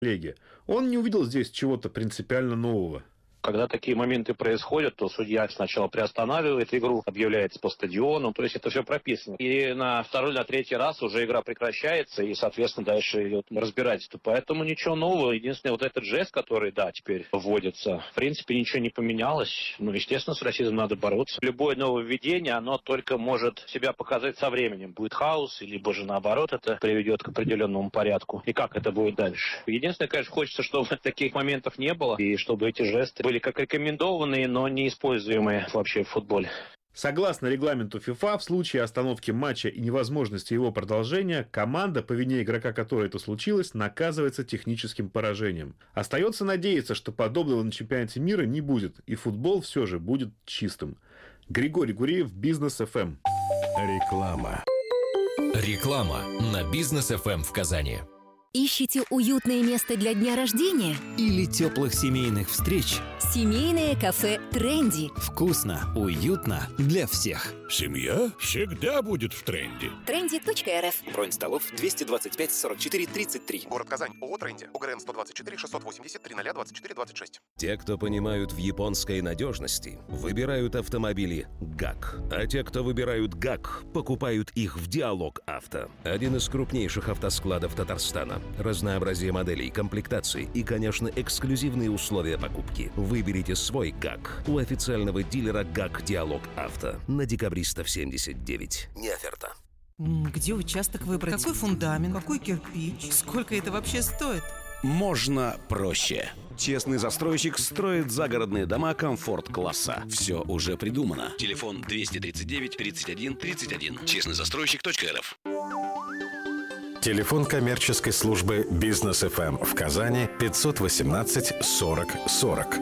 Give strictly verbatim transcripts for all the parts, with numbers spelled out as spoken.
коллеги. Он не увидел здесь чего-то принципиально нового. Когда такие моменты происходят, то судья сначала приостанавливает игру, объявляется по стадиону, то есть это все прописано. И на второй, на третий раз уже игра прекращается, и, соответственно, дальше идет разбирательство. Поэтому ничего нового. Единственное, вот этот жест, который, да, теперь вводится, в принципе, ничего не поменялось. Ну, естественно, с расизмом надо бороться. Любое нововведение, оно только может себя показать со временем. Будет хаос, либо же наоборот, это приведет к определенному порядку. И как это будет дальше? Единственное, конечно, хочется, чтобы таких моментов не было, и чтобы эти жесты были как рекомендованные, но не используемые вообще в футболе. Согласно регламенту ФИФА, в случае остановки матча и невозможности его продолжения, команда, по вине игрока которой это случилось, наказывается техническим поражением. Остается надеяться, что подобного на чемпионате мира не будет, и футбол все же будет чистым. Григорий Гуреев, Бизнес эф эм. Реклама. Реклама на Бизнес эф эм в Казани. Ищете уютное место для дня рождения? Или теплых семейных встреч? Семейное кафе «Тренди». Вкусно, уютно для всех. Семья всегда будет в тренде. тренди точка эр эф. Бронь столов двести двадцать пять сорок четыре тридцать три. Город Казань. ООО «Тренди». УГРН сто двадцать четыре шестьсот восемьдесят три ноль двадцать четыре двадцать шесть. Те, кто понимают в японской надежности, выбирают автомобили ГАК. А те, кто выбирают ГАК, покупают их в Диалог Авто. Один из крупнейших автоскладов Татарстана. Разнообразие моделей, комплектаций и, конечно, эксклюзивные условия покупки. Выберите свой ГАК у официального дилера ГАК Диалог Авто на Декабристов семьдесят девять. Не оферта. Где участок выбрать? Какой фундамент? Какой кирпич? Сколько это вообще стоит? Можно проще. Честный застройщик строит загородные дома комфорт-класса. Все уже придумано. Телефон двести тридцать девять тридцать один тридцать один. честный застройщик точка эр эф. Телефон коммерческой службы Бизнес эф эм в Казани пятьсот восемнадцать сорок сорок.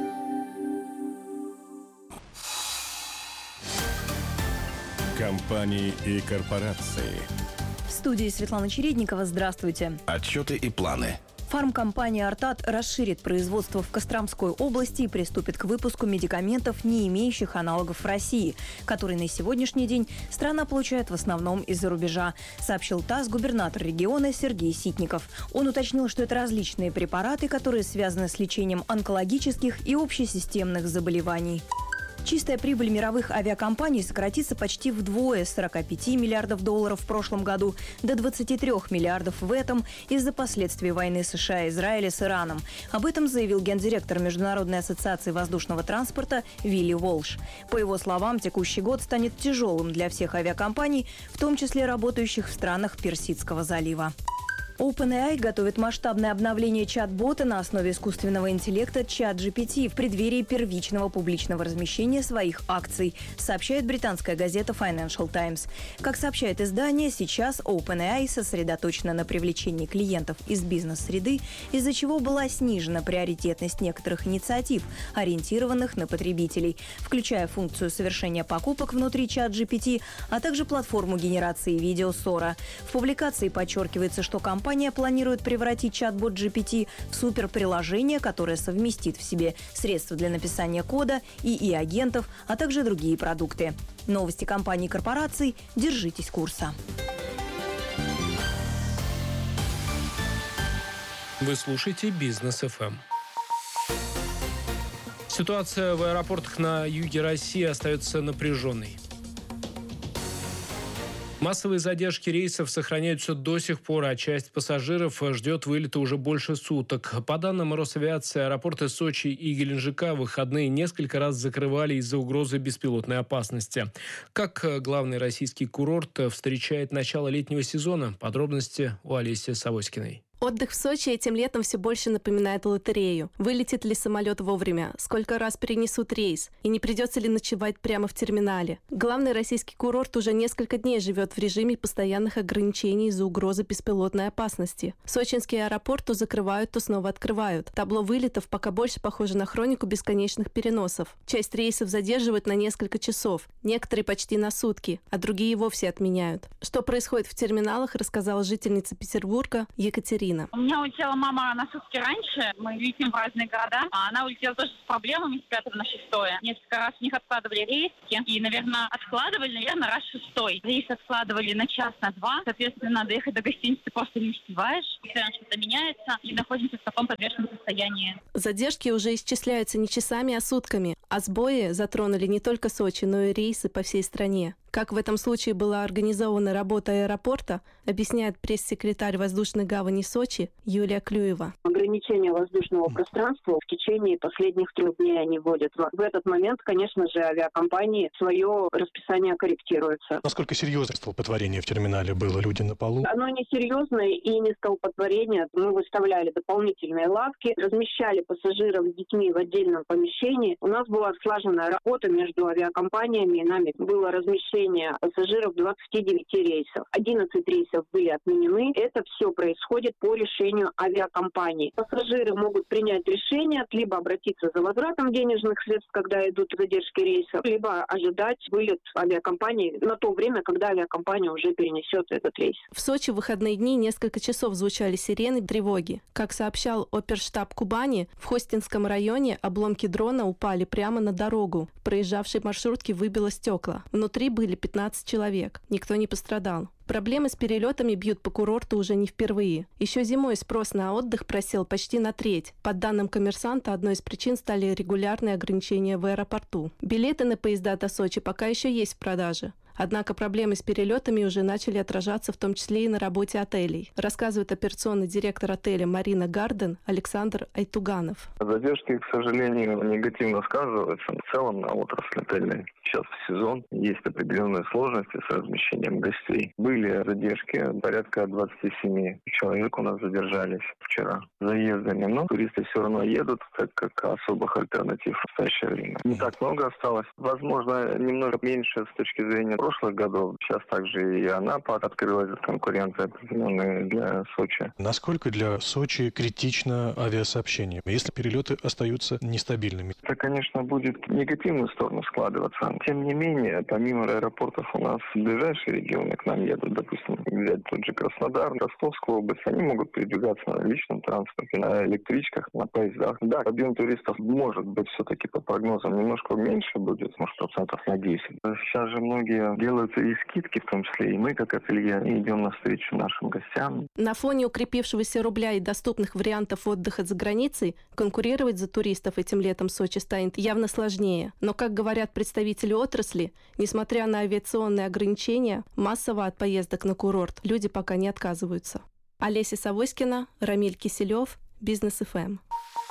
Компании и корпорации. В студии Светлана Чередникова. Здравствуйте. Отчеты и планы. Фармкомпания «Артат» расширит производство в Костромской области и приступит к выпуску медикаментов, не имеющих аналогов в России, которые на сегодняшний день страна получает в основном из-за рубежа, сообщил ТАСС губернатор региона Сергей Ситников. Он уточнил, что это различные препараты, которые связаны с лечением онкологических и общесистемных заболеваний. Чистая прибыль мировых авиакомпаний сократится почти вдвое с сорока пяти миллиардов долларов в прошлом году до двадцати трёх миллиардов в этом из-за последствий войны США и Израиля с Ираном. Об этом заявил гендиректор Международной ассоциации воздушного транспорта Вилли Волш. По его словам, текущий год станет тяжелым для всех авиакомпаний, в том числе работающих в странах Персидского залива. OpenAI готовит масштабное обновление чат-бота на основе искусственного интеллекта ChatGPT в преддверии первичного публичного размещения своих акций, сообщает британская газета Financial Times. Как сообщает издание, сейчас OpenAI сосредоточена на привлечении клиентов из бизнес-среды, из-за чего была снижена приоритетность некоторых инициатив, ориентированных на потребителей, включая функцию совершения покупок внутри ChatGPT, а также платформу генерации видео Sora. В публикации подчеркивается, что компания Компания планирует превратить чат-бот джи пи ти в суперприложение, которое совместит в себе средства для написания кода, и и-агентов, а также другие продукты. Новости компаний и корпораций. Держитесь курса. Вы слушаете Бизнес эф эм. Ситуация в аэропортах на юге России остается напряженной. Массовые задержки рейсов сохраняются до сих пор, а часть пассажиров ждет вылета уже больше суток. По данным Росавиации, аэропорты Сочи и Геленджика в выходные несколько раз закрывали из-за угрозы беспилотной опасности. Как главный российский курорт встречает начало летнего сезона? Подробности у Олеси Савоськиной. Отдых в Сочи этим летом все больше напоминает лотерею. Вылетит ли самолет вовремя? Сколько раз перенесут рейс? И не придется ли ночевать прямо в терминале? Главный российский курорт уже несколько дней живет в режиме постоянных ограничений из-за угрозы беспилотной опасности. Сочинский аэропорт то закрывают, то снова открывают. Табло вылетов пока больше похоже на хронику бесконечных переносов. Часть рейсов задерживают на несколько часов, некоторые почти на сутки, а другие вовсе отменяют. Что происходит в терминалах, рассказала жительница Петербурга Екатерина. Ирина. У меня улетела мама на сутки раньше. Мы летим в разные города. А она улетела тоже с проблемами с пятого на шестое. Несколько раз у них откладывали рейсы. И, наверное, откладывали, наверное, раз шестой. Рейс откладывали на час, на два. Соответственно, надо ехать до гостиницы, просто не успеваешь. Постоянно что-то меняется. И находимся в таком подвешенном состоянии. Задержки уже исчисляются не часами, а сутками. А сбои затронули не только Сочи, но и рейсы по всей стране. Как в этом случае была организована работа аэропорта, объясняет пресс-секретарь воздушной гавани Сочи Юлия Клюева. Ограничение воздушного пространства в течение последних трех дней они вводят. В этот момент, конечно же, авиакомпании свое расписание корректируется. Насколько серьезно столпотворение в терминале было? Люди на полу? Оно не серьезное и не столпотворение. Мы выставляли дополнительные лавки, размещали пассажиров с детьми в отдельном помещении. У нас была слаженная работа между авиакомпаниями и нами. Было размещение пассажиров двадцати девяти рейсов. одиннадцать рейсов были отменены. Это все происходит по решению авиакомпании. Пассажиры могут принять решение, либо обратиться за возвратом денежных средств, когда идут задержки рейсов, либо ожидать вылет авиакомпании на то время, когда авиакомпания уже перенесет этот рейс. В Сочи в выходные дни несколько часов звучали сирены тревоги. Как сообщал оперштаб Кубани, в Хостинском районе обломки дрона упали прямо на дорогу. Проезжавшей маршрутки выбило стекла. Внутри были пятнадцать человек. Никто не пострадал. Проблемы с перелетами бьют по курорту уже не впервые. Еще зимой спрос на отдых просел почти на треть. По данным «Коммерсанта», одной из причин стали регулярные ограничения в аэропорту. Билеты на поезда до Сочи пока еще есть в продаже. Однако проблемы с перелетами уже начали отражаться в том числе и на работе отелей, рассказывает операционный директор отеля «Марина Гарден» Александр Айтуганов. Задержки, к сожалению, негативно сказываются в целом на отрасли отельной. Сейчас в сезон есть определенные сложности с размещением гостей. Были задержки, порядка двадцати семи человек у нас задержались вчера заездами. Но туристы все равно едут, так как особых альтернатив в настоящее время не так много осталось. Возможно, немного меньше с точки зрения прошлых годов. Сейчас также и Анапа открылась конкуренция определенная для Сочи. Насколько для Сочи критично авиасообщение, если перелеты остаются нестабильными? Это, конечно, будет в негативную сторону складываться. Тем не менее, помимо аэропортов у нас ближайшие регионы к нам едут, допустим, взять тот же Краснодар, Ростовскую область, они могут передвигаться на личном транспорте, на электричках, на поездах. Да, объем туристов может быть все-таки по прогнозам немножко меньше будет, может, процентов на десять. Сейчас же многие делаются и скидки, в том числе и мы, как ателье, идем навстречу нашим гостям. На фоне укрепившегося рубля и доступных вариантов отдыха за границей конкурировать за туристов этим летом Сочи станет явно сложнее. Но, как говорят представители отрасли, несмотря на авиационные ограничения, массово от поездок на курорт люди пока не отказываются. Олеся Савоськина, Рамиль Киселев, Бизнес эф эм.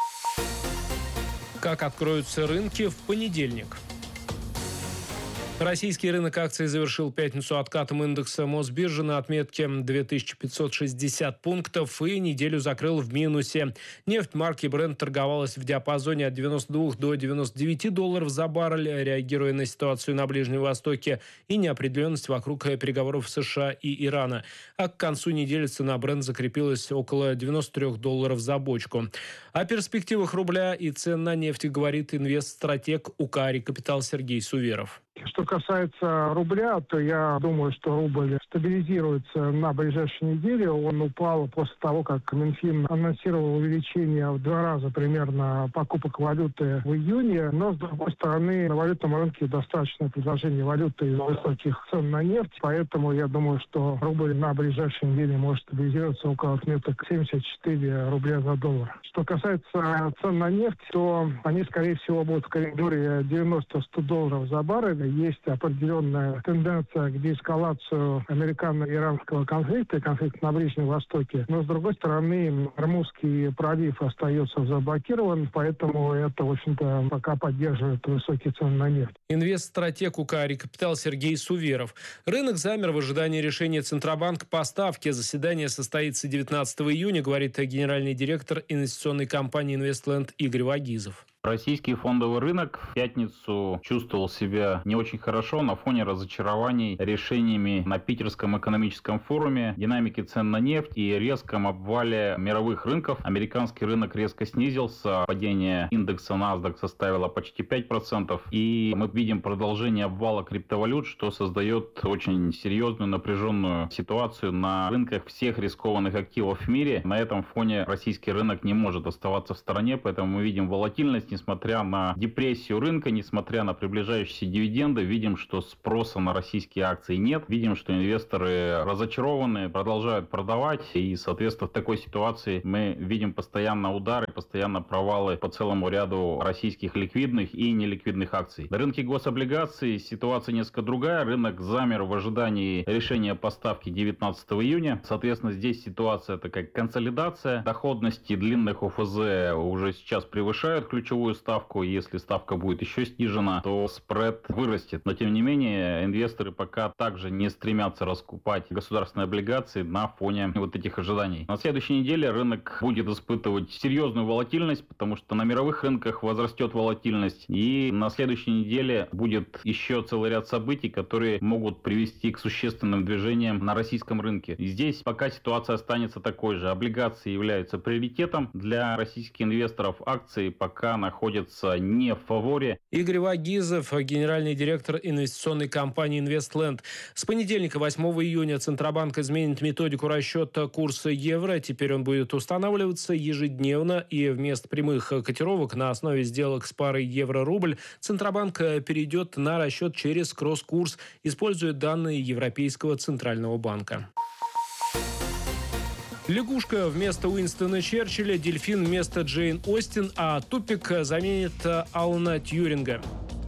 Как откроются рынки в понедельник? Российский рынок акций завершил пятницу откатом индекса Мосбиржи на отметке две тысячи пятьсот шестьдесят пунктов и неделю закрыл в минусе. Нефть марки Brent торговалась в диапазоне от девяноста двух до девяноста девяти долларов за баррель, реагируя на ситуацию на Ближнем Востоке и неопределенность вокруг переговоров США и Ирана. А к концу недели цена Brent закрепилась около девяноста трёх долларов за бочку. О перспективах рубля и цен на нефть говорит инвестстратег УКАРИ «Капитал» Сергей Суверов. Что касается рубля, то я думаю, что рубль стабилизируется на ближайшей неделе. Он упал после того, как Минфин анонсировал увеличение в два раза примерно покупок валюты в июне. Но, с другой стороны, на валютном рынке достаточно предложения валюты из-за высоких цен на нефть. Поэтому я думаю, что рубль на ближайшей неделе может стабилизироваться около отметок семьдесят четыре рубля за доллар. Что касается цен на нефть, то они, скорее всего, будут в коридоре девяносто - сто долларов за баррель. Есть определенная тенденция к деэскалацию американо-иранского конфликта, конфликта на Ближнем Востоке. Но, с другой стороны, Ормузский пролив остается заблокирован, поэтому это, в общем-то, пока поддерживает высокие цены на нефть. Инвестстратег УКАРИ «Капитал» Сергей Суверов. Рынок замер в ожидании решения Центробанка по ставке. Заседание состоится девятнадцатого июня, говорит генеральный директор инвестиционной компании «Инвестленд» Игорь Вагизов. Российский фондовый рынок в пятницу чувствовал себя не очень хорошо на фоне разочарований решениями на Питерском экономическом форуме, динамики цен на нефть и резком обвале мировых рынков. Американский рынок резко снизился, падение индекса NASDAQ составило почти пять процентов, и мы видим продолжение обвала криптовалют, что создает очень серьезную напряженную ситуацию на рынках всех рискованных активов в мире. На этом фоне российский рынок не может оставаться в стороне, поэтому мы видим волатильность, несмотря на депрессию рынка, несмотря на приближающиеся дивиденды, видим, что спроса на российские акции нет, видим, что инвесторы разочарованы, продолжают продавать, и, соответственно, в такой ситуации мы видим постоянно удары, постоянно провалы по целому ряду российских ликвидных и неликвидных акций. На рынке гособлигаций ситуация несколько другая, рынок замер в ожидании решения поставки девятнадцатого июня, соответственно, здесь ситуация такая консолидация, доходности длинных ОФЗ уже сейчас превышают ключевую ставку. Если ставка будет еще снижена, то спред вырастет. Но, тем не менее, инвесторы пока также не стремятся раскупать государственные облигации на фоне вот этих ожиданий. На следующей неделе рынок будет испытывать серьезную волатильность, потому что на мировых рынках возрастет волатильность. И на следующей неделе будет еще целый ряд событий, которые могут привести к существенным движениям на российском рынке. И здесь пока ситуация останется такой же. Облигации являются приоритетом для российских инвесторов. Акции пока находятся не в фаворе. Игорь Вагизов, генеральный директор инвестиционной компании «Инвестленд». С понедельника, восьмого июня, Центробанк изменит методику расчета курса евро. Теперь он будет устанавливаться ежедневно, и вместо прямых котировок на основе сделок с парой евро-рубль Центробанк перейдет на расчет через кросс-курс, используя данные Европейского центрального банка. Лягушка вместо Уинстона Черчилля, дельфин вместо Джейн Остин, а тупик заменит Алана Тьюринга.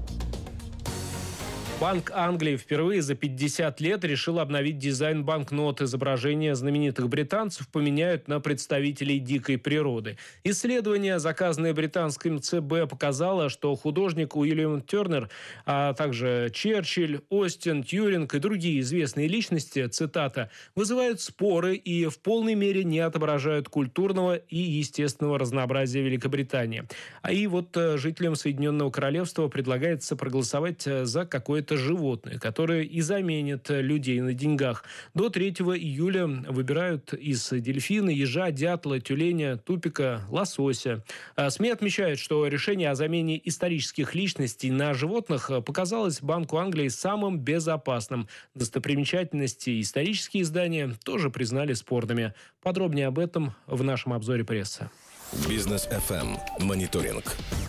Банк Англии впервые за пятьдесят лет решил обновить дизайн банкнот. Изображения знаменитых британцев поменяют на представителей дикой природы. Исследование, заказанное британским ЦБ, показало, что художник Уильям Тернер, а также Черчилль, Остин, Тьюринг и другие известные личности, цитата, вызывают споры и в полной мере не отображают культурного и естественного разнообразия Великобритании. А и вот жителям Соединенного Королевства предлагается проголосовать за какое-то животное, которое и заменит людей на деньгах. До третьего июля выбирают из дельфина, ежа, дятла, тюленя, тупика, лосося. СМИ отмечают, что решение о замене исторических личностей на животных показалось Банку Англии самым безопасным. Достопримечательности и исторические издания тоже признали спорными. Подробнее об этом в нашем обзоре прессы. Бизнес эф эм. Мониторинг.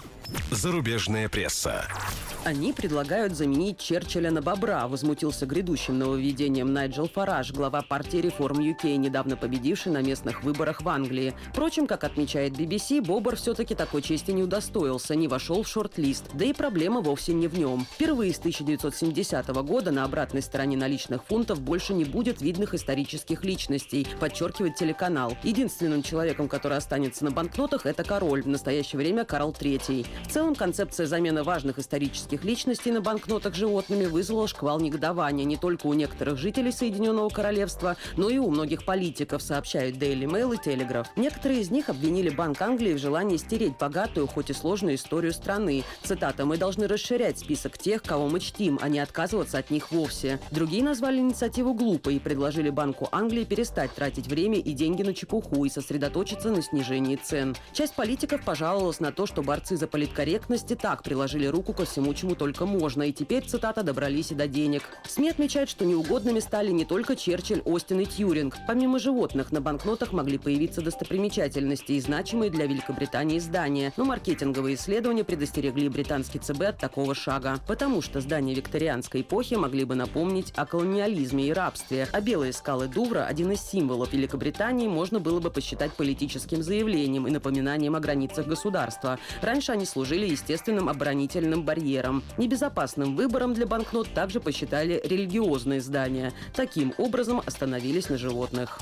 Зарубежная пресса. Они предлагают заменить Черчилля на бобра, возмутился грядущим нововведением Найджел Фараж, глава партии реформ ю кей, недавно победивший на местных выборах в Англии. Впрочем, как отмечает би би си, бобр все-таки такой чести не удостоился, не вошел в шорт-лист. Да и проблема вовсе не в нем. Впервые с тысяча девятьсот семидесятого года на обратной стороне наличных фунтов больше не будет видных исторических личностей, подчеркивает телеканал. Единственным человеком, который останется на банкнотах, это король, в настоящее время Карл третий. В целом, концепция замены важных исторических личностей на банкнотах животными вызвала шквал негодования не только у некоторых жителей Соединенного Королевства, но и у многих политиков, сообщают Daily Mail и Telegraph. Некоторые из них обвинили Банк Англии в желании стереть богатую, хоть и сложную историю страны. Цитата: «Мы должны расширять список тех, кого мы чтим, а не отказываться от них вовсе». Другие назвали инициативу глупой и предложили Банку Англии перестать тратить время и деньги на чепуху и сосредоточиться на снижении цен. Часть политиков пожаловалась на то, что борцы за политкорректность и так приложили руку ко всему, чему только можно, и теперь, цитата, добрались и до денег. СМИ отмечают, что неугодными стали не только Черчилль, Остин и Тьюринг. Помимо животных, на банкнотах могли появиться достопримечательности и значимые для Великобритании здания. Но маркетинговые исследования предостерегли британский ЦБ от такого шага, потому что здания викторианской эпохи могли бы напомнить о колониализме и рабстве, а белые скалы Дувра, один из символов Великобритании, можно было бы посчитать политическим заявлением и напоминанием о границах государства. Раньше они служили естественным оборонительным барьером. Небезопасным выбором для банкнот также посчитали религиозные здания. Таким образом остановились на животных.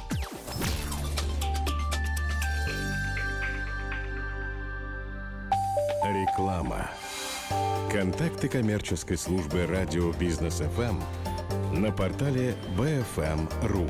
Реклама. Контакты коммерческой службы радио Бизнес эф эм на портале би эф эм точка ру.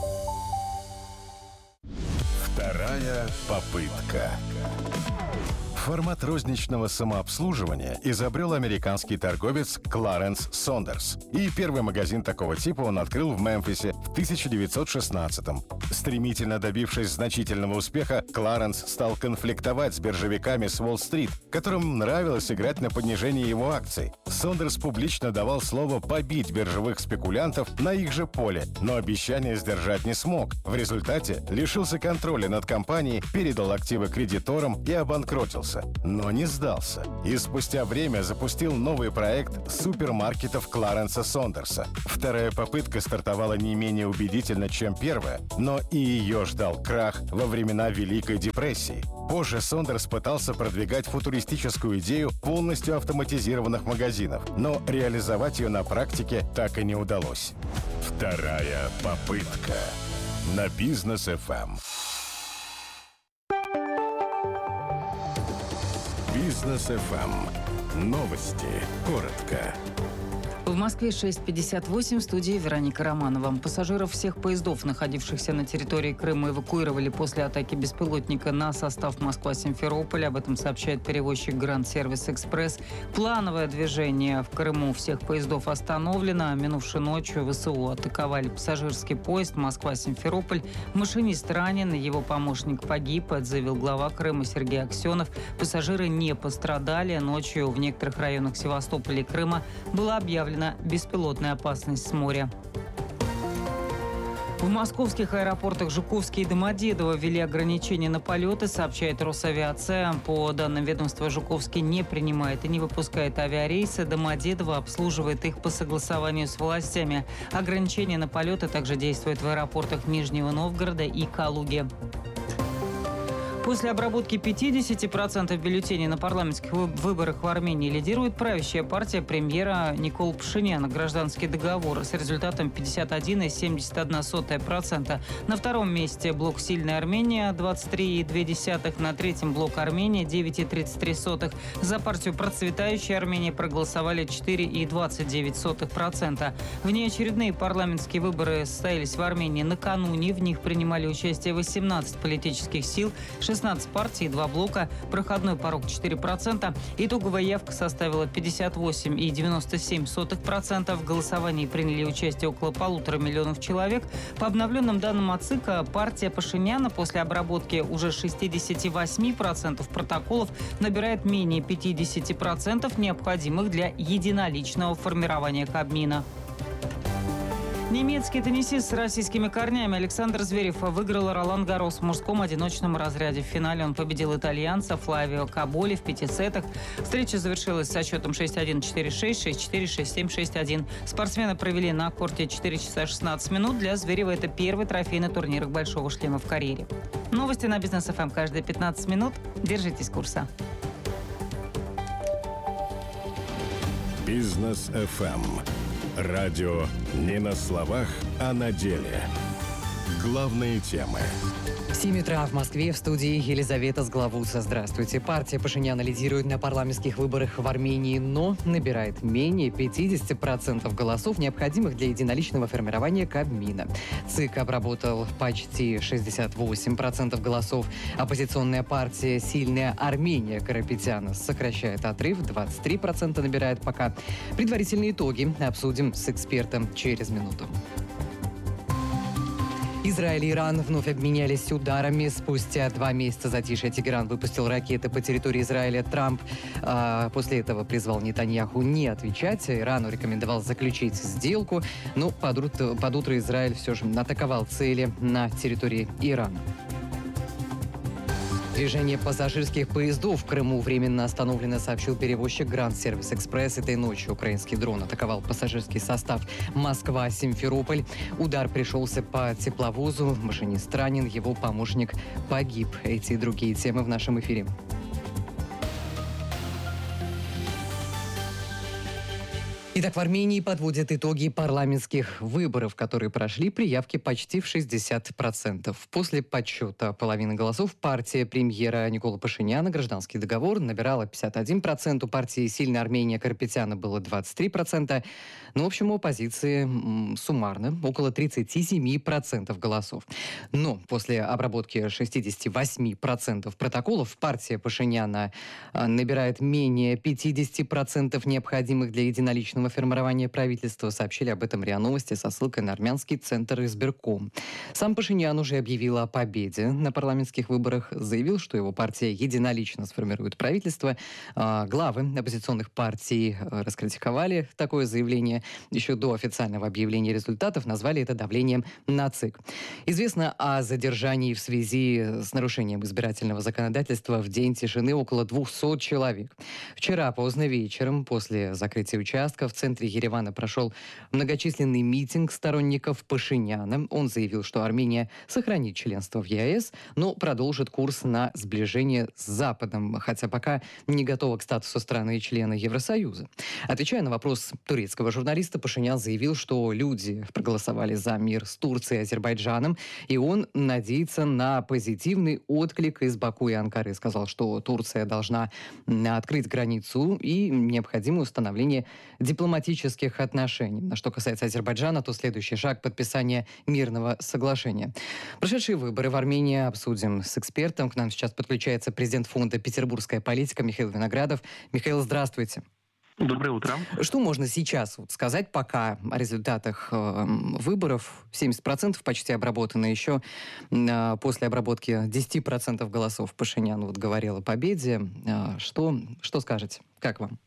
Вторая попытка. Формат розничного самообслуживания изобрел американский торговец Кларенс Сондерс. И первый магазин такого типа он открыл в Мемфисе в тысяча девятьсот шестнадцатом. Стремительно добившись значительного успеха, Кларенс стал конфликтовать с биржевиками с Уолл-стрит, которым нравилось играть на понижении его акций. Сондерс публично давал слово побить биржевых спекулянтов на их же поле, но обещание сдержать не смог. В результате лишился контроля над компанией, передал активы кредиторам и обанкротился. Но не сдался. И спустя время запустил новый проект супермаркетов Кларенса Сондерса. Вторая попытка стартовала не менее убедительно, чем первая, но и ее ждал крах во времена Великой депрессии. Позже Сондерс пытался продвигать футуристическую идею полностью автоматизированных магазинов, но реализовать ее на практике так и не удалось. Вторая попытка на Бизнес эф эм. Бизнес эф эм. Новости. Коротко. В Москве шесть пятьдесят восемь, в студии Вероника Романова. Пассажиров всех поездов, находившихся на территории Крыма, эвакуировали после атаки беспилотника на состав Москва-Симферополь. Об этом сообщает перевозчик Гранд Сервис Экспресс. Плановое движение в Крыму всех поездов остановлено. Минувшей ночью ВСУ атаковали пассажирский поезд Москва-Симферополь. Машинист ранен, его помощник погиб, заявил глава Крыма Сергей Аксенов. Пассажиры не пострадали. Ночью в некоторых районах Севастополя и Крыма была объявлена беспилотная опасность с моря. В московских аэропортах Жуковский и Домодедово ввели ограничения на полеты, сообщает Росавиация. По данным ведомства, Жуковский не принимает и не выпускает авиарейсы. Домодедово обслуживает их по согласованию с властями. Ограничения на полеты также действуют в аэропортах Нижнего Новгорода и Калуги. После обработки пятьдесят процентов бюллетеней на парламентских выборах в Армении лидирует правящая партия премьера Никола Пашиняна «Гражданский договор» с результатом пятьдесят один целых семьдесят одна сотая процента. На втором месте блок «Сильная Армения» двадцать три целых две десятых, на третьем блок «Армения» девять целых тридцать три сотых. За партию «Процветающая Армения» проголосовали четыре целых двадцать девять сотых процента. Внеочередные парламентские выборы состоялись в Армении накануне. В них принимали участие восемнадцать политических сил, шестнадцать партий и два блока, проходной порог четыре процента. Итоговая явка составила пятьдесят восемь целых девяносто семь сотых процента. В голосовании приняли участие около полутора миллионов человек. По обновленным данным от ЦИКа, партия Пашиняна после обработки уже шестьдесят восемь процентов протоколов набирает менее пятьдесят процентов, необходимых для единоличного формирования Кабмина. Немецкий теннисист с российскими корнями Александр Зверев выиграл Ролан-Гаррос в мужском одиночном разряде. В финале он победил итальянца Флавио Каболи в пяти сетах. Встреча завершилась со счетом шесть один, четыре шесть, шесть четыре, шесть семь, шесть один. Спортсмены провели на корте четыре часа шестнадцать минут. Для Зверева это первый трофей на турнирах «Большого шлема» в карьере. Новости на Бизнес эф эм каждые пятнадцать минут. Держитесь курса. Бизнес эф эм. Радио не на словах, а на деле. Главные темы. В семь утра в Москве, в студии Елизавета Сглавуца. Здравствуйте. Партия Пашиняна лидирует на парламентских выборах в Армении, но набирает менее пятьдесят процентов голосов, необходимых для единоличного формирования Кабмина. ЦИК обработал почти шестьдесят восемь процентов голосов. Оппозиционная партия «Сильная Армения» Карапетяна сокращает отрыв, двадцать три процента набирает пока. Предварительные итоги обсудим с экспертом через минуту. Израиль и Иран вновь обменялись ударами. Спустя два месяца затишья Тегеран выпустил ракеты по территории Израиля. Трамп а, после этого призвал Нетаньяху не отвечать. Ирану рекомендовал заключить сделку. Но под утро, под утро Израиль все же атаковал цели на территории Ирана. Движение пассажирских поездов в Крыму временно остановлено, сообщил перевозчик Гранд Сервис Экспресс. Этой ночью украинский дрон атаковал пассажирский состав Москва-Симферополь. Удар пришелся по тепловозу. Машинист ранен, его помощник погиб. Эти и другие темы в нашем эфире. Итак, в Армении подводят итоги парламентских выборов, которые прошли при явке почти в шестьдесят процентов. После подсчета половины голосов партия премьера Никола Пашиняна «Гражданский договор» набирала пятьдесят один процент, у партии «Сильная Армения» Карапетяна было двадцать три процента. Но, в общем, у оппозиции м, суммарно около тридцать семь процентов голосов. Но после обработки шестьдесят восемь процентов протоколов партия Пашиняна а, набирает менее пятьдесят процентов необходимых для единоличного формирования правительства. Сообщили об этом РИА Новости со ссылкой на армянский центр избирком. Сам Пашинян уже объявил о победе на парламентских выборах, заявил, что его партия единолично сформирует правительство. А, главы оппозиционных партий раскритиковали такое заявление. Еще до официального объявления результатов назвали это давлением на ЦИК. Известно о задержании в связи с нарушением избирательного законодательства в день тишины около двухсот человек. Вчера поздно вечером, после закрытия участка, в центре Еревана прошел многочисленный митинг сторонников Пашиняна. Он заявил, что Армения сохранит членство в ЕАЭС, но продолжит курс на сближение с Западом, хотя пока не готова к статусу страны и члена Евросоюза. Отвечая на вопрос турецкого журналиста, Пашинян заявил, что люди проголосовали за мир с Турцией и Азербайджаном, и он надеется на позитивный отклик из Баку и Анкары. Сказал, что Турция должна открыть границу и необходимо установление дипломатических отношений. А что касается Азербайджана, то следующий шаг — подписание мирного соглашения. Прошедшие выборы в Армении обсудим с экспертом. К нам сейчас подключается президент фонда «Петербургская политика» Михаил Виноградов. Михаил, здравствуйте. Доброе утро. Что можно сейчас вот сказать пока о результатах э, выборов? семьдесят процентов почти обработано. Еще э, после обработки десять процентов голосов Пашинян вот говорил о победе. Э, что, что скажете? Как вам?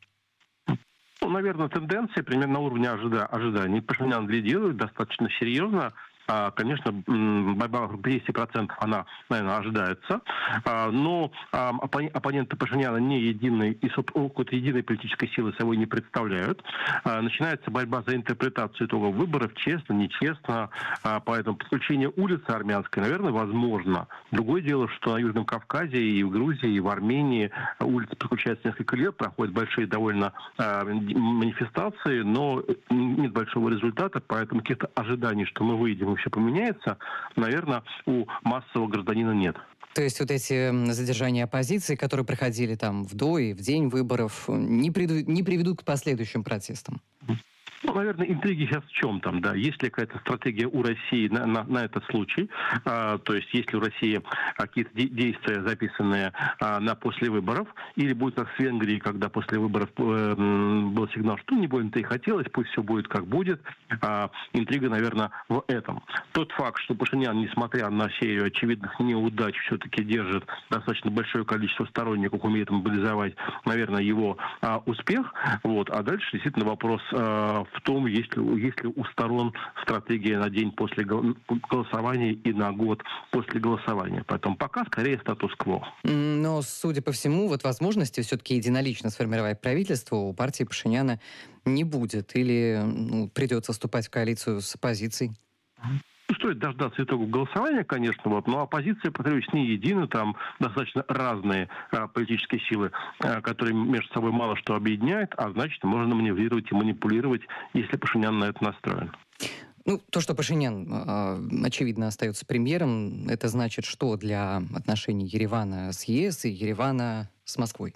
Ну, наверное, тенденция примерно на уровне ожида- ожиданий. Пашинян лидирует достаточно серьезно. Конечно, борьба в десять процентов, она, наверное, ожидается. Но оппоненты Пашиняна не единой, и какой-то единой политической силы собой не представляют. Начинается борьба за интерпретацию итогов выборов, честно, нечестно. Поэтому подключение улицы армянской, наверное, возможно. Другое дело, что на Южном Кавказе и в Грузии, и в Армении улицы подключаются несколько лет, проходят большие довольно манифестации, но нет большого результата, поэтому каких-то ожиданий, что мы выйдем и все поменяется, наверное, у массового гражданина нет. То есть вот эти задержания оппозиции, которые проходили там в до и в день выборов, не, приду, не приведут к последующим протестам? Ну, наверное, интриги сейчас в чем там, да? Есть ли какая-то стратегия у России на, на, на этот случай? А, то есть, есть ли у России какие-то де- действия, записанные а, на после выборов? Или будет как с Венгрией, когда после выборов э, был сигнал, что не больно-то и хотелось, пусть все будет как будет. А, интрига, наверное, в этом. Тот факт, что Пашинян, несмотря на серию очевидных неудач, все-таки держит достаточно большое количество сторонников, умеет мобилизовать, наверное, его а, успех. Вот. А дальше действительно вопрос а, в том, есть ли, есть ли у сторон стратегия на день после голосования и на год после голосования. Поэтому пока скорее статус-кво. Но, судя по всему, вот возможности все-таки единолично сформировать правительство у партии Пашиняна не будет. Или ну, придется вступать в коалицию с оппозицией? Стоит дождаться итогов голосования, конечно, вот, но оппозиция, повторюсь, не едина, там достаточно разные а, политические силы, а, которые между собой мало что объединяют, а значит, можно маневрировать и манипулировать, если Пашинян на это настроен. Ну, то, что Пашинян, э, очевидно, остается премьером, это значит что для отношений Еревана с ЕС и Еревана с Москвой?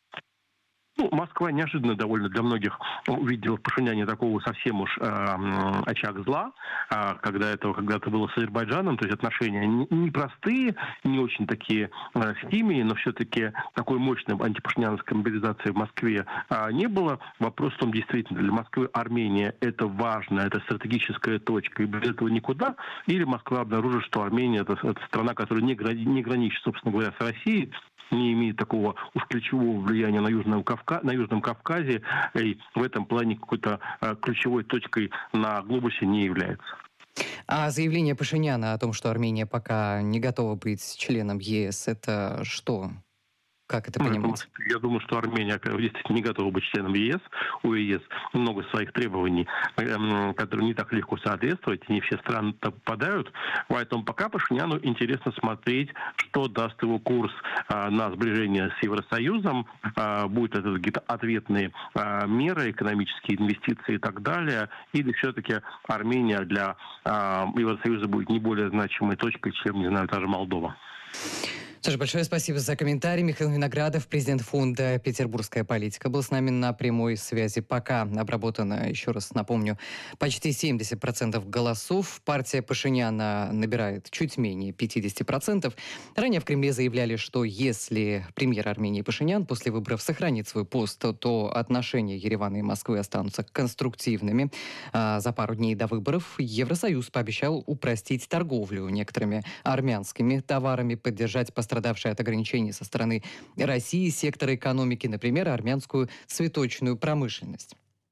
Ну, Москва неожиданно довольно для многих увидела в Пашиняне такого совсем уж э, очаг зла, э, когда это когда-то было с Азербайджаном, то есть отношения непростые, не, не очень такие э, с химией, но все-таки такой мощной антипашиняновской мобилизации в Москве э, не было. Вопрос в том, действительно, для Москвы Армения это важно, это стратегическая точка, и без этого никуда, или Москва обнаружит, что Армения это, это страна, которая не, грани, не граничит, собственно говоря, с Россией, не имеет такого уж ключевого влияния на Южном, Кавка... на Южном Кавказе, и в этом плане какой-то э, ключевой точкой на глобусе не является. А заявление Пашиняна о том, что Армения пока не готова быть членом ЕС, это что? Как это понимать? Я думаю, что Армения действительно не готова быть членом ЕС. У ЕС много своих требований, которые не так легко соответствовать, и не все страны попадают. Поэтому пока Пашиняну интересно смотреть, что даст его курс на сближение с Евросоюзом. Будут это какие-то ответные меры, экономические инвестиции и так далее. Или все-таки Армения для Евросоюза будет не более значимой точкой, чем, не знаю, та же Молдова. Саша, большое спасибо за комментарий. Михаил Виноградов, президент фонда «Петербургская политика», был с нами на прямой связи. Пока обработано, еще раз напомню, почти семьдесят процентов голосов. Партия Пашиняна набирает чуть менее пятьдесят процентов. Ранее в Кремле заявляли, что если премьер Армении Пашинян после выборов сохранит свой пост, то, то отношения Еревана и Москвы останутся конструктивными. А за пару дней до выборов Евросоюз пообещал упростить торговлю некоторыми армянскими товарами, поддержать пострадавшие страдавшие от ограничений со стороны России сектора экономики, например, армянскую цветочную промышленность.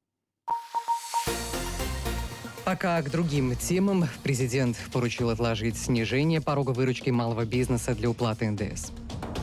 Пока к другим темам. Президент поручил отложить снижение порога выручки малого бизнеса для уплаты эн дэ эс.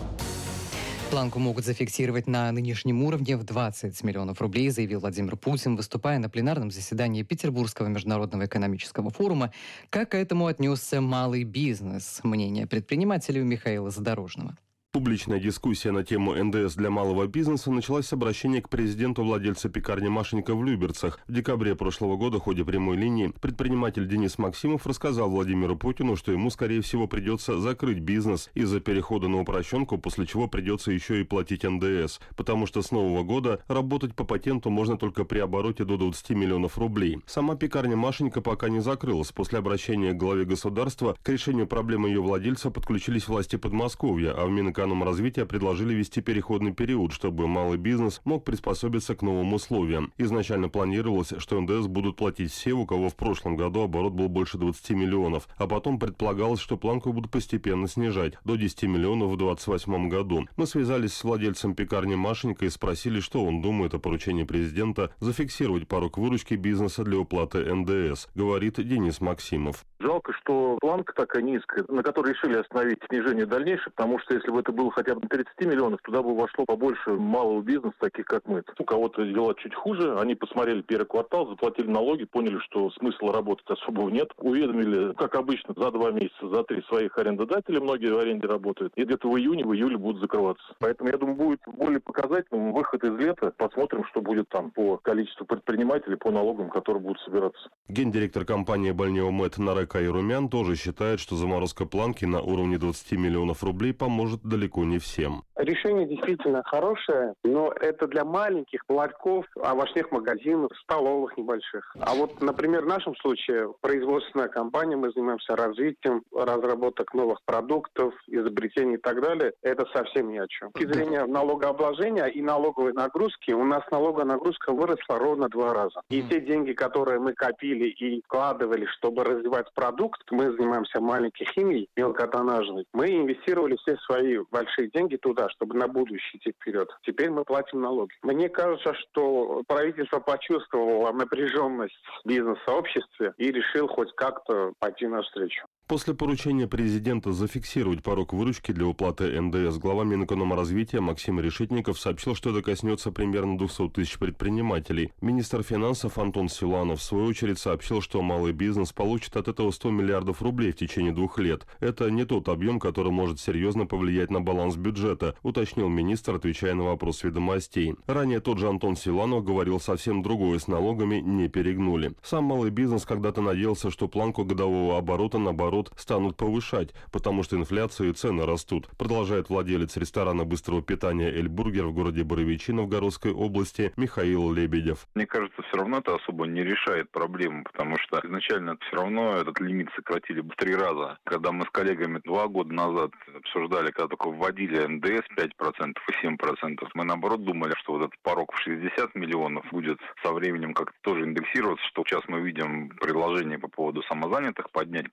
Планку могут зафиксировать на нынешнем уровне в двадцать миллионов рублей, заявил Владимир Путин, выступая на пленарном заседании Петербургского международного экономического форума. Как к этому отнесся малый бизнес? Мнение предпринимателя Михаила Задорожного. Публичная дискуссия на тему эн дэ эс для малого бизнеса началась с обращения к президенту владельца пекарни Машенька в Люберцах. В декабре прошлого года в ходе прямой линии предприниматель Денис Максимов рассказал Владимиру Путину, что ему, скорее всего, придется закрыть бизнес из-за перехода на упрощенку, после чего придется еще и платить эн дэ эс, потому что с нового года работать по патенту можно только при обороте до двадцати миллионов рублей. Сама пекарня Машенька пока не закрылась. После обращения к главе государства к решению проблемы ее владельца подключились власти Подмосковья, а в Минэкономразвития предложили ввести переходный период, чтобы малый бизнес мог приспособиться к новым условиям. Изначально планировалось, что эн дэ эс будут платить все, у кого в прошлом году оборот был больше двадцати миллионов, а потом предполагалось, что планку будут постепенно снижать до десяти миллионов в двадцать восьмом году. Мы связались с владельцем пекарни Машенька и спросили, что он думает о поручении президента зафиксировать порог выручки бизнеса для уплаты эн дэ эс, говорит Денис Максимов. Жалко, что планка такая низкая, на которой решили остановить снижение дальнейшее, потому что если бы это было хотя бы на тридцати миллионов, туда бы вошло побольше малого бизнеса, таких как мы. У кого-то дела чуть хуже, они посмотрели первый квартал, заплатили налоги, поняли, что смысла работать особого нет, уведомили, как обычно, за два месяца, за три своих арендодателей, многие в аренде работают, и где-то в июне, в июле будут закрываться. Поэтому, я думаю, будет более показательным выход из лета, посмотрим, что будет там по количеству предпринимателей, по налогам, которые будут собираться. Гендиректор компании «Бальнеомет» Нарек Айрумян тоже считает, что заморозка планки на уровне двадцати миллионов рублей поможет далеко не всем. Решение действительно хорошее, но это для маленьких ларьков, овощных магазинов, столовых небольших. А вот, например, в нашем случае производственная компания, мы занимаемся развитием, разработок новых продуктов, изобретений и так далее. Это совсем ни о чем. С точки зрения налогообложения и налоговой нагрузки, у нас налоговая нагрузка выросла ровно два раза. И те деньги, которые мы копили и вкладывали, чтобы развивать продукт, мы занимаемся маленькой химией, мелкотоннажной, мы инвестировали все свои большие деньги туда, чтобы на будущее идти вперед. Теперь мы платим налоги. Мне кажется, что правительство почувствовало напряженность в бизнес-сообществе и решил хоть как-то пойти навстречу. После поручения президента зафиксировать порог выручки для уплаты эн дэ эс глава Минэкономразвития Максим Решетников сообщил, что это коснется примерно двухсот тысяч предпринимателей. Министр финансов Антон Силуанов в свою очередь сообщил, что малый бизнес получит от этого сто миллиардов рублей в течение двух лет. Это не тот объем, который может серьезно повлиять на баланс бюджета, уточнил министр, отвечая на вопрос «Ведомостей». Ранее тот же Антон Силуанов говорил совсем другое: с налогами не перегнули. Сам малый бизнес когда-то надеялся, что планку годового оборота наоборот станут повышать, потому что инфляция и цены растут, продолжает владелец ресторана быстрого питания «Эль Бургер» в городе Боровичи Новгородской области Михаил Лебедев. Мне кажется, все равно это особо не решает проблему, потому что изначально все равно этот лимит сократили в три раза. Когда мы с коллегами два года назад обсуждали, когда только вводили эн дэ эс пять процентов и семь процентов, мы наоборот думали, что вот этот порог в шестьдесят миллионов будет со временем как-то тоже индексироваться, что сейчас мы видим предложение по поводу самозанятых поднять порог и так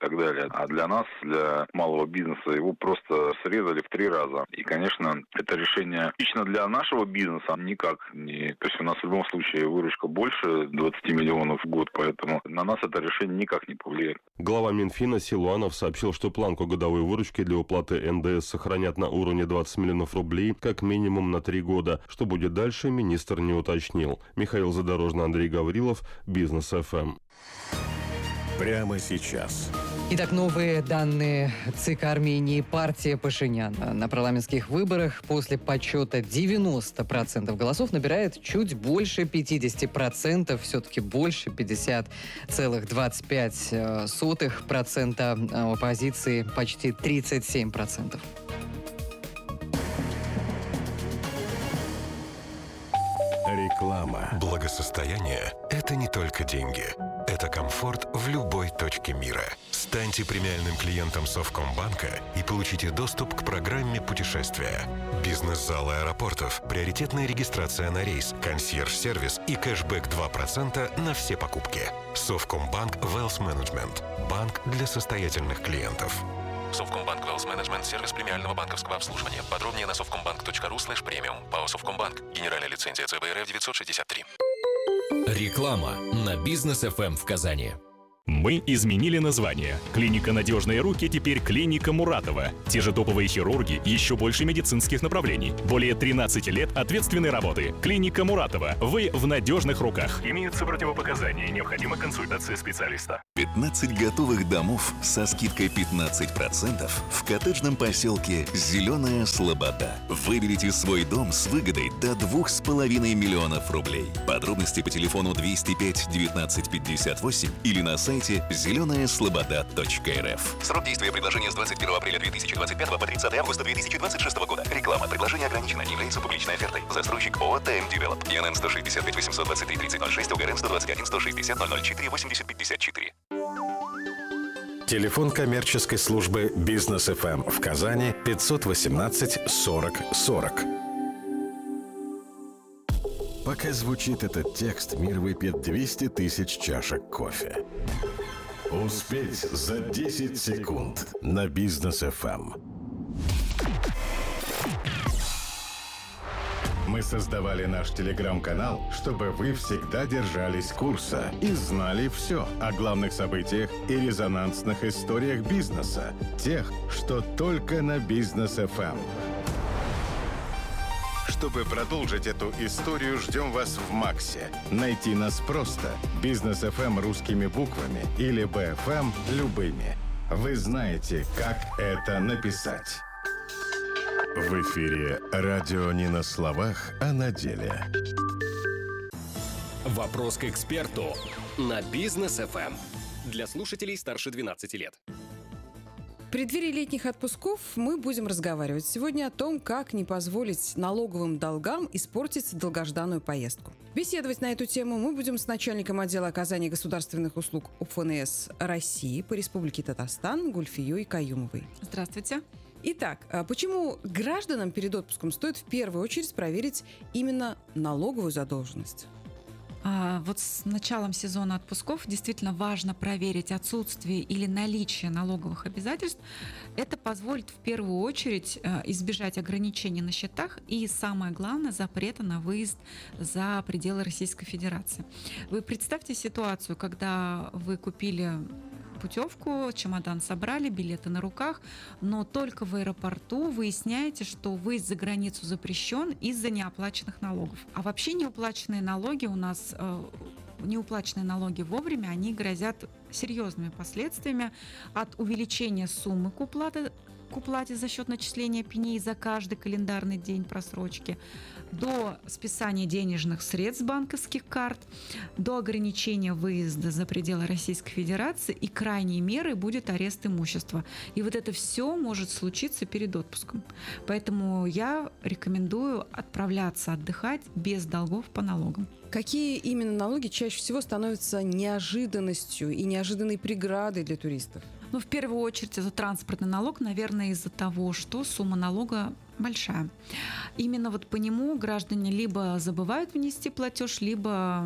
так далее. А для нас, для малого бизнеса, его просто срезали в три раза. И, конечно, это решение лично для нашего бизнеса никак не... То есть у нас в любом случае выручка больше двадцати миллионов в год, поэтому на нас это решение никак не повлияет. Глава Минфина Силуанов сообщил, что планку годовой выручки для уплаты эн дэ эс сохранят на уровне двадцать миллионов рублей как минимум на три года. Что будет дальше, министр не уточнил. Михаил Задорожный, Андрей Гаврилов, Бизнес эф эм. Прямо сейчас. Итак, новые данные ЦИК Армении. Партия Пашиняна на парламентских выборах после подсчета девяносто процентов голосов набирает чуть больше пятьдесят процентов, все-таки больше пятьдесят целых двадцать пять сотых процента, у оппозиции почти тридцать семь процентов. Реклама. Благосостояние – это не только деньги. Это комфорт в любой точке мира. Станьте премиальным клиентом Совкомбанка и получите доступ к программе путешествия. Бизнес-залы аэропортов, приоритетная регистрация на рейс, консьерж-сервис и кэшбэк два процента на все покупки. Совкомбанк Wealth Management. Банк для состоятельных клиентов. Совкомбанк Wealth Management – сервис премиального банковского обслуживания. Подробнее на совкомбанк точка ру слэш премиум. ПАО Совкомбанк. Генеральная лицензия цэ бэ эр эф девятьсот шестьдесят три. Реклама на Бизнес эф эм в Казани. Мы изменили название. Клиника «Надежные руки» теперь клиника Муратова. Те же топовые хирурги, еще больше медицинских направлений. Более тринадцати лет ответственной работы. Клиника Муратова. Вы в надежных руках. Имеются противопоказания. Необходима консультация специалиста. пятнадцать готовых домов со скидкой пятнадцать процентов в коттеджном поселке «Зеленая Слобода». Выберите свой дом с выгодой до двух с половиной миллионов рублей. Подробности по телефону двести пять девятнадцать пятьдесят восемь или на сайте зеленая слобода точка эр эф. Срок действия предложения с двадцать первого апреля две тысячи двадцать пятого по тридцатого августа две тысячи двадцать шестого года. Реклама. Предложение ограничено. Не является публичной офертой. Застройщик ООО «тэ эм Девелоп». ИНН сто шестьдесят пять восемьсот двадцать три тридцать ноль шесть, УГРН сто двадцать один сто шестьдесят ноль ноль четыре восемьдесят пятьдесят четыре. Телефон коммерческой службы Бизнес эф эм в Казани пятьсот восемнадцать сорок сорок. Пока звучит этот текст, мир выпьет двести тысяч чашек кофе. Успеть за десять секунд на Бизнес эф эм. Мы создавали наш телеграм-канал, чтобы вы всегда держались курса и знали все о главных событиях и резонансных историях бизнеса. Тех, что только на Бизнес эф эм. Чтобы продолжить эту историю, ждем вас в Максе. Найти нас просто. Бизнес эф эм русскими буквами или би эф эм любыми. Вы знаете, как это написать. В эфире радио не на словах, а на деле. Вопрос к эксперту на Бизнес эф эм. Для слушателей старше двенадцати лет. В преддверии летних отпусков мы будем разговаривать сегодня о том, как не позволить налоговым долгам испортить долгожданную поездку. Беседовать на эту тему мы будем с начальником отдела оказания государственных услуг у эф эн эс России по Республике Татарстан Гульфией Каюмовой. Здравствуйте. Итак, почему гражданам перед отпуском стоит в первую очередь проверить именно налоговую задолженность? А, вот с началом сезона отпусков действительно важно проверить отсутствие или наличие налоговых обязательств. Это позволит в первую очередь избежать ограничений на счетах и, самое главное, запрета на выезд за пределы Российской Федерации. Вы представьте ситуацию, когда вы купили путевку, чемодан собрали, билеты на руках, но только в аэропорту выясняете, что выезд за границу запрещен из-за неоплаченных налогов. А вообще неуплаченные налоги у нас, э, неуплаченные налоги вовремя, они грозят серьезными последствиями от увеличения суммы к уплате, к уплате за счет начисления пеней за каждый календарный день просрочки, до списания денежных средств с банковских карт, до ограничения выезда за пределы Российской Федерации, и крайней мерой будет арест имущества. И вот это все может случиться перед отпуском. Поэтому я рекомендую отправляться отдыхать без долгов по налогам. Какие именно налоги чаще всего становятся неожиданностью и неожиданной преградой для туристов? Ну, в первую очередь, это транспортный налог, наверное, из-за того, что сумма налога большая. Именно вот по нему граждане либо забывают внести платеж, либо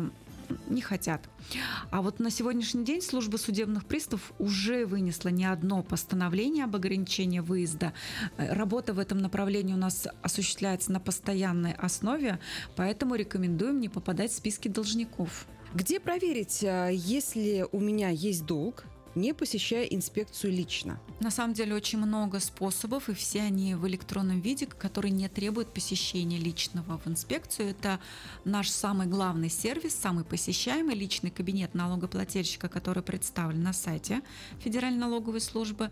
не хотят. А вот на сегодняшний день служба судебных приставов уже вынесла не одно постановление об ограничении выезда. Работа в этом направлении у нас осуществляется на постоянной основе, поэтому рекомендуем не попадать в списки должников. Где проверить, если у меня есть долг, не посещая инспекцию лично? На самом деле очень много способов, и все они в электронном виде, которые не требуют посещения личного в инспекцию. Это наш самый главный сервис, самый посещаемый личный кабинет налогоплательщика, который представлен на сайте Федеральной налоговой службы,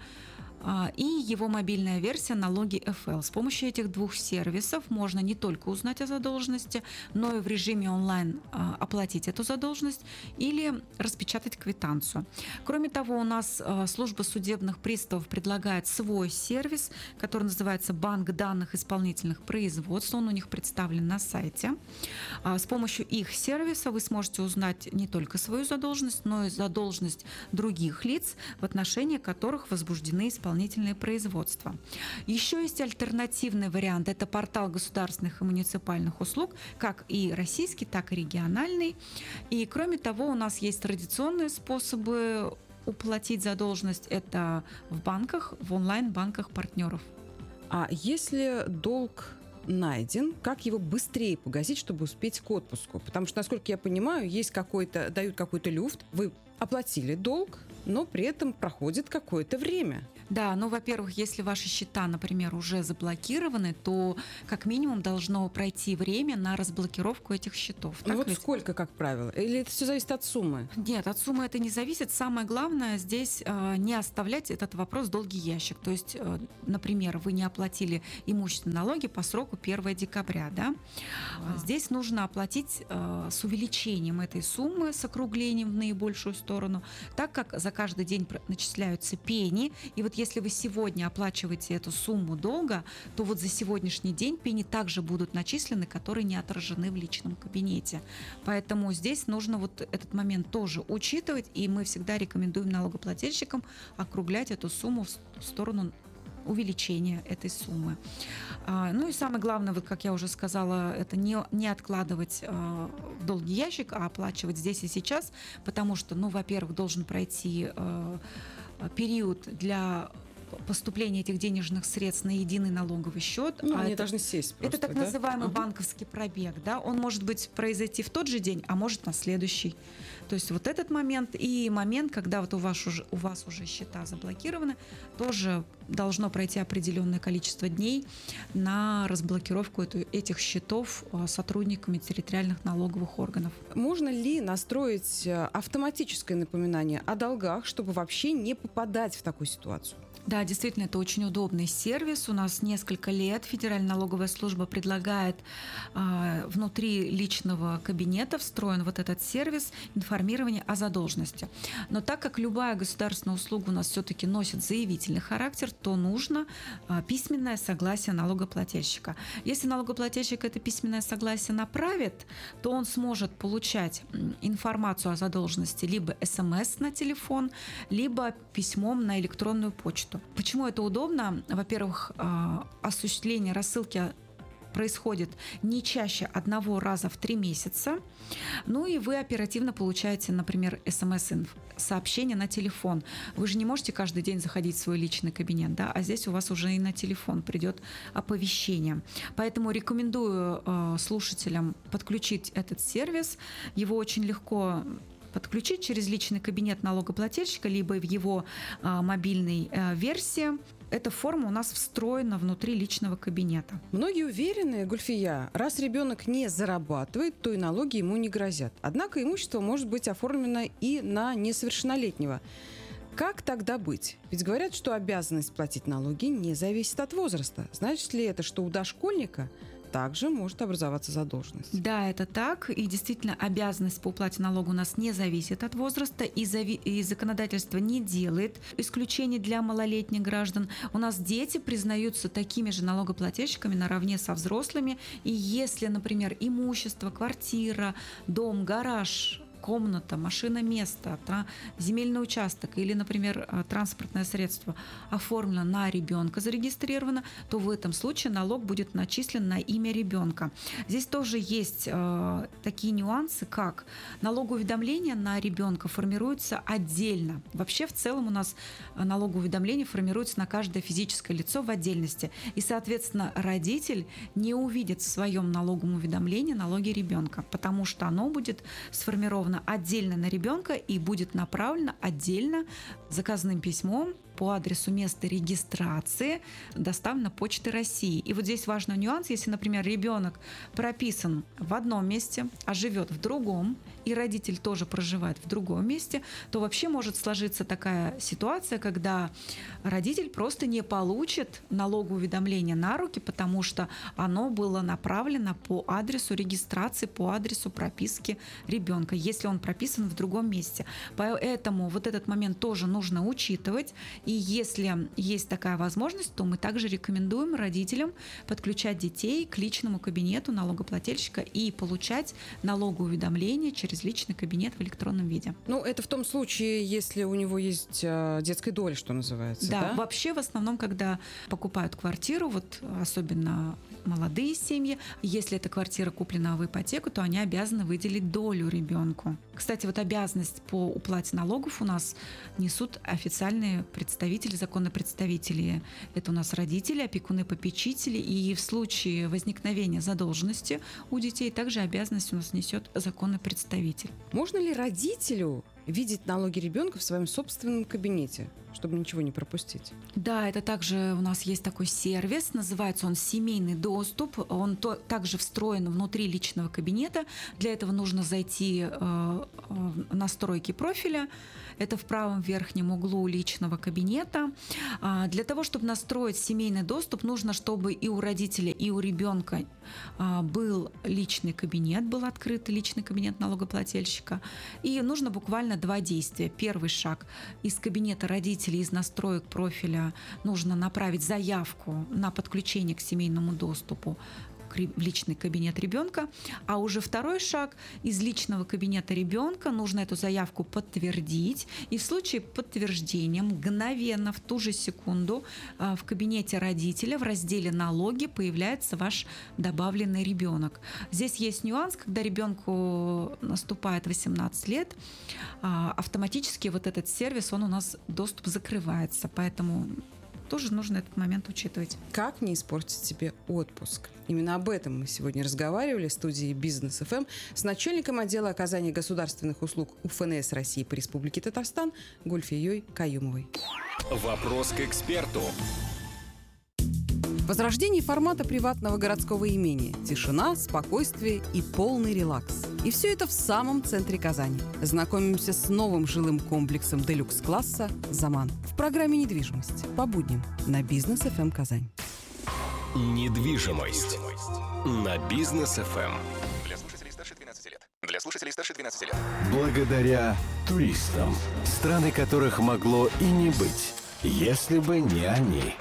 и его мобильная версия «Налоги эф эл». С помощью этих двух сервисов можно не только узнать о задолженности, но и в режиме онлайн оплатить эту задолженность или распечатать квитанцию. Кроме того, у нас служба судебных приставов предлагает свой сервис, который называется «Банк данных исполнительных производств». Он у них представлен на сайте. С помощью их сервиса вы сможете узнать не только свою задолженность, но и задолженность других лиц, в отношении которых возбуждены исполнительные исполнительные производства. Еще есть альтернативный вариант. Это портал государственных и муниципальных услуг, как и российский, так и региональный. И кроме того, у нас есть традиционные способы уплатить задолженность. Это в банках, в онлайн-банках партнеров. А если долг найден, как его быстрее погасить, чтобы успеть к отпуску? Потому что, насколько я понимаю, есть какой-то, дают какой-то люфт, вы оплатили долг, но при этом проходит какое-то время. Да, ну, во-первых, если ваши счета, например, уже заблокированы, то как минимум должно пройти время на разблокировку этих счетов. Ну вот ведь? Сколько, как правило? Или это все зависит от суммы? Нет, от суммы это не зависит. Самое главное здесь э, не оставлять этот вопрос в долгий ящик. То есть, э, например, вы не оплатили имущественные налоги по сроку первого декабря, да? А. Здесь нужно оплатить э, с увеличением этой суммы, с округлением в наибольшую сторону, так как за каждый день начисляются пени, и вот если вы сегодня оплачиваете эту сумму долга, то вот за сегодняшний день пени также будут начислены, которые не отражены в личном кабинете. Поэтому здесь нужно вот этот момент тоже учитывать, и мы всегда рекомендуем налогоплательщикам округлять эту сумму в сторону увеличения этой суммы. Ну и самое главное, вот как я уже сказала, это не, не откладывать в долгий ящик, а оплачивать здесь и сейчас, потому что, ну, во-первых, должен пройти период для поступления этих денежных средств на единый налоговый счет. Ну, а они это, должны сесть просто, это так да? называемый угу. банковский пробег. Да? Он может быть произойти в тот же день, а может на следующий. То есть вот этот момент и момент, когда вот у вас уже, у вас уже счета заблокированы, тоже должно пройти определенное количество дней на разблокировку эту, этих счетов сотрудниками территориальных налоговых органов. Можно ли настроить автоматическое напоминание о долгах, чтобы вообще не попадать в такую ситуацию? Да, действительно, это очень удобный сервис. У нас несколько лет Федеральная налоговая служба предлагает э, внутри личного кабинета встроен вот этот сервис информирования о задолженности. Но так как любая государственная услуга у нас все-таки носит заявительный характер, то нужно э, письменное согласие налогоплательщика. Если налогоплательщик это письменное согласие направит, то он сможет получать информацию о задолженности либо смс на телефон, либо письмом на электронную почту. Почему это удобно? Во-первых, осуществление рассылки происходит не чаще одного раза в три месяца. Ну и вы оперативно получаете, например, смс-сообщение на телефон. Вы же не можете каждый день заходить в свой личный кабинет, да? А здесь у вас уже и на телефон придет оповещение. Поэтому рекомендую э, слушателям подключить этот сервис. Его очень легко подключить через личный кабинет налогоплательщика, либо в его а, мобильной а, версии. Эта форма у нас встроена внутри личного кабинета. Многие уверены, Гульфия, раз ребенок не зарабатывает, то и налоги ему не грозят. Однако имущество может быть оформлено и на несовершеннолетнего. Как тогда быть? Ведь говорят, что обязанность платить налоги не зависит от возраста. Значит ли это, что у дошкольника также может образоваться задолженность? Да, это так. И действительно, обязанность по уплате налога у нас не зависит от возраста, и, зави- и законодательство не делает исключений для малолетних граждан. У нас дети признаются такими же налогоплательщиками наравне со взрослыми. И если, например, имущество, квартира, дом, гараж комната, машина, место, тра- земельный участок или, например, транспортное средство оформлено на ребенка, зарегистрировано, то в этом случае налог будет начислен на имя ребенка. Здесь тоже есть э, такие нюансы, как налогоуведомление на ребенка формируется отдельно. Вообще, в целом у нас налогоуведомление формируется на каждое физическое лицо в отдельности. И, соответственно, родитель не увидит в своем налоговом уведомлении налоги ребенка, потому что оно будет сформировано отдельно на ребенка и будет направлено отдельно заказным письмом по адресу места регистрации, доставлено Почтой России. И вот здесь важный нюанс: если, например, ребенок прописан в одном месте, а живет в другом, и родитель тоже проживает в другом месте, то вообще может сложиться такая ситуация, когда родитель просто не получит налоговое уведомление на руки, потому что оно было направлено по адресу регистрации, по адресу прописки ребенка, если он прописан в другом месте. Поэтому вот этот момент тоже нужно учитывать. И если есть такая возможность, то мы также рекомендуем родителям подключать детей к личному кабинету налогоплательщика и получать налоговое уведомление через личный кабинет в электронном виде. Ну, это в том случае, если у него есть э, детская доля, что называется. Да, да, вообще в основном, когда покупают квартиру, вот особенно молодые семьи, если эта квартира куплена в ипотеку, то они обязаны выделить долю ребенку. Кстати, вот обязанность по уплате налогов у нас несут официальные представители, законные представители. Это у нас родители, опекуны, попечители. И в случае возникновения задолженности у детей также обязанность у нас несет законный представитель. Можно ли родителю видеть налоги ребенка в своем собственном кабинете, чтобы ничего не пропустить? Да, это также у нас есть такой сервис, называется он «Семейный доступ». Он то, также встроен внутри личного кабинета. Для этого нужно зайти э, в настройки профиля. Это в правом верхнем углу личного кабинета. А, для того, чтобы настроить семейный доступ, нужно, чтобы и у родителя, и у ребенка а, был личный кабинет, был открыт личный кабинет налогоплательщика. И нужно буквально два действия. Первый шаг: из кабинета родителей, из настроек профиля нужно направить заявку на подключение к семейному доступу в личный кабинет ребенка, а уже второй шаг: из личного кабинета ребенка нужно эту заявку подтвердить, и в случае подтверждения мгновенно, в ту же секунду, в кабинете родителя в разделе «Налоги» появляется ваш добавленный ребенок. Здесь есть нюанс: когда ребенку наступает восемнадцать лет, автоматически вот этот сервис, он у нас доступ закрывается, поэтому тоже нужно этот момент учитывать. Как не испортить себе отпуск? Именно об этом мы сегодня разговаривали в студии Бизнес эф эм с начальником отдела оказания государственных услуг УФНС России по Республике Татарстан Гульфией Каюмовой. Вопрос к эксперту. Возрождение формата приватного городского имения. Тишина, спокойствие и полный релакс. И все это в самом центре Казани. Знакомимся с новым жилым комплексом делюкс-класса «Заман» в программе «Недвижимость» по будням на Бизнес эф эм Казань. Недвижимость на Бизнес эф эм. Для слушателей старше двенадцати лет. Для слушателей старше двенадцати лет. Благодаря туристам, страны которых могло и не быть, если бы не они.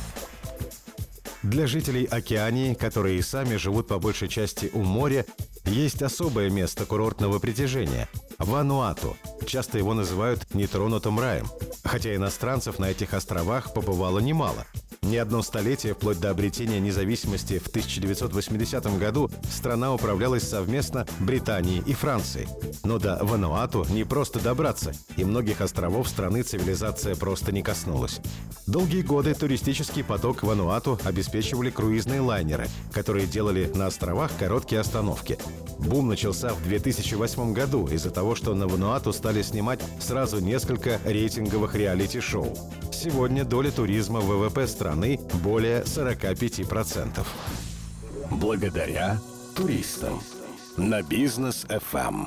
Для жителей Океании, которые и сами живут по большей части у моря, есть особое место курортного притяжения – Вануату. Часто его называют нетронутым раем, хотя иностранцев на этих островах побывало немало. Не одно столетие, вплоть до обретения независимости в тысяча девятьсот восьмидесятом году, страна управлялась совместно Британией и Францией. Но до Вануату не просто добраться, и многих островов страны цивилизация просто не коснулась. Долгие годы туристический поток Вануату обеспечивали круизные лайнеры, которые делали на островах короткие остановки. Бум начался в две тысячи восьмом году из-за того, что на Вануату стали снимать сразу несколько рейтинговых реалити-шоу. Сегодня доля туризма в вэ вэ пэ страны более сорок пять процентов. Благодаря туристам. На Бизнес эф эм.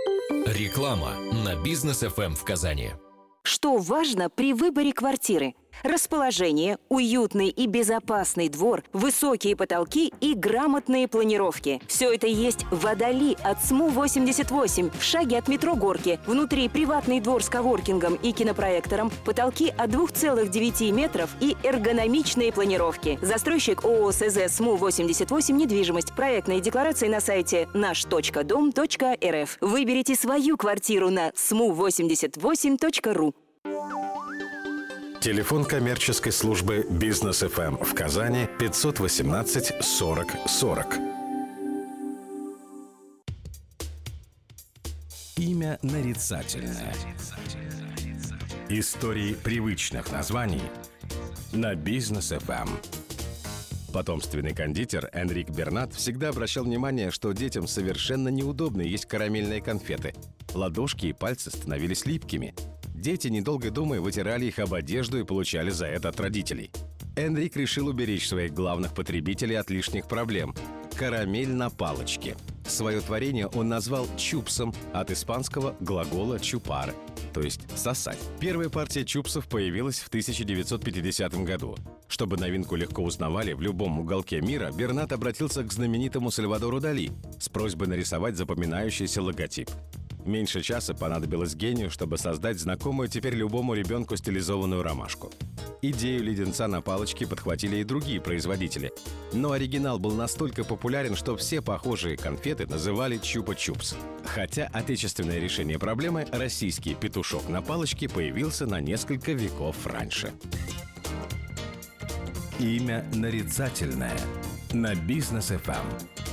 Реклама на Бизнес эф эм в Казани. Что важно при выборе квартиры? Расположение, уютный и безопасный двор, высокие потолки и грамотные планировки. Все это есть в Водоли от СМУ восемьдесят восемь, в шаге от метро Горки. Внутри приватный двор с коворкингом и кинопроектором, потолки от двух целых девяти метров и эргономичные планировки. Застройщик ООО СЗ СМУ восемьдесят восемь «Недвижимость». Проектные декларации на сайте наш точка дом точка эр эф. Выберите свою квартиру на сму восемьдесят восемь точка ру. Телефон коммерческой службы «Бизнес эф эм» в Казани пятьсот восемнадцать сорок сорок. Имя нарицательное. Истории привычных названий на «Бизнес эф эм». Потомственный кондитер Энрик Бернат всегда обращал внимание, что детям совершенно неудобно есть карамельные конфеты. Ладошки и пальцы становились липкими. Дети, недолго думая, вытирали их об одежду и получали за это от родителей. Энрик решил уберечь своих главных потребителей от лишних проблем – карамель на палочке. Свое творение он назвал чупсом от испанского глагола «чупар», то есть «сосать». Первая партия чупсов появилась в тысяча девятьсот пятидесятом году. Чтобы новинку легко узнавали в любом уголке мира, Бернат обратился к знаменитому Сальвадору Дали с просьбой нарисовать запоминающийся логотип. Меньше часа понадобилось гению, чтобы создать знакомую теперь любому ребенку стилизованную ромашку. Идею леденца на палочке подхватили и другие производители. Но оригинал был настолько популярен, что все похожие конфеты называли чупа-чупс. Хотя отечественное решение проблемы, российский петушок на палочке появился на несколько веков раньше. Имя нарицательное на «Бизнес эф эм».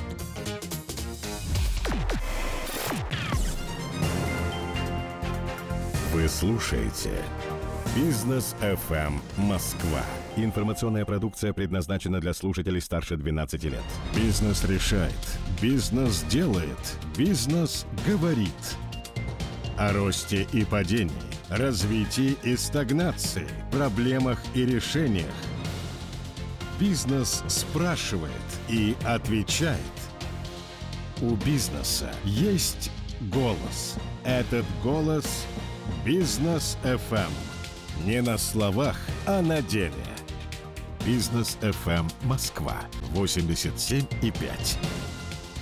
Вы слушаете «Бизнес эф эм Москва». Информационная продукция предназначена для слушателей старше двенадцати лет. Бизнес решает. Бизнес делает. Бизнес говорит. О росте и падении, развитии и стагнации, проблемах и решениях. Бизнес спрашивает и отвечает. У бизнеса есть голос. Этот голос – «Бизнес эф эм». Не на словах, а на деле. «Бизнес эф эм Москва» восемьдесят семь и пять.